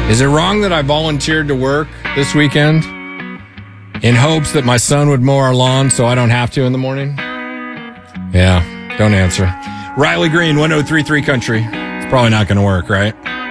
Is it wrong that I volunteered to work this weekend in hopes that my son would mow our lawn so I don't have to in the morning? Yeah, don't answer. Riley Green, 1033 Country. It's probably not going to work, right?